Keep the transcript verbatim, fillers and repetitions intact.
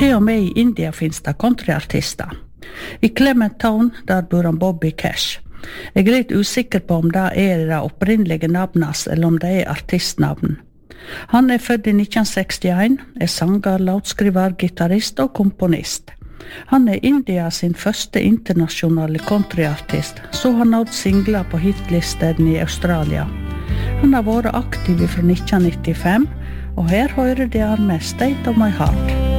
Til og med i India finnes det countryartister. I Clement Town der bor han Bobby Cash. Jeg er litt usikker på om det er det opprinnelige navnet hans, eller om det er artistnavn. Han er født i nitten sekstien, er sanger, låtskriver, gitarist og komponist. Han er India sin første internasjonale countryartist, så han nådd singler på hitlistene i Australia. Han har vært aktiv fra nitten nittifem, og her hører de han med State of My Heart.